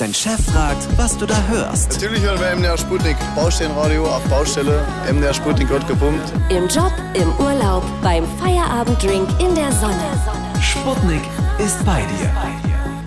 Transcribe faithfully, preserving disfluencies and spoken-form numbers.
dein Chef fragt, was du da hörst. Natürlich hören wir M D R Sputnik, Baustellenradio auf Baustelle, M D R Sputnik wird gepumpt. Im Job, im Urlaub, beim Feierabenddrink in der Sonne. Sputnik ist bei dir.